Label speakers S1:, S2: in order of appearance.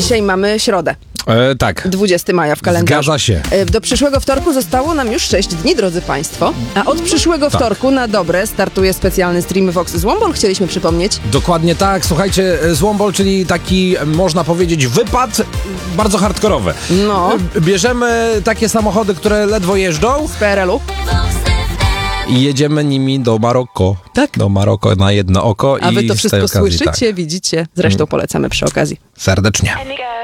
S1: dzisiaj mamy środę.
S2: Tak.
S1: 20 maja w kalendarzu.
S2: Zgadza się.
S1: Do przyszłego wtorku zostało nam już 6 dni, drodzy Państwo. A od przyszłego wtorku na dobre startuje specjalny stream Vox Złombol, chcieliśmy przypomnieć.
S2: Dokładnie tak. Słuchajcie, Złombol, czyli taki, można powiedzieć, wypad bardzo hardkorowy.
S1: No.
S2: Bierzemy takie samochody, które ledwo jeżdżą
S1: Z PRL-u.
S2: i jedziemy nimi do Maroko.
S1: Tak.
S2: Do Maroko na jedno oko.
S1: A wy to
S2: z tej
S1: wszystko
S2: okazji,
S1: słyszycie, widzicie. Zresztą polecamy przy okazji.
S2: Serdecznie.
S3: And we go.